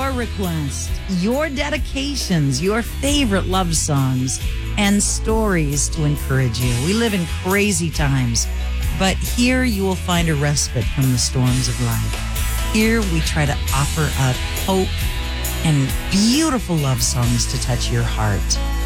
your requests, your dedications, your favorite love songs, and stories to encourage you. We live in crazy times, but here you will find a respite from the storms of life. Here we try to offer up hope and beautiful love songs to touch your heart.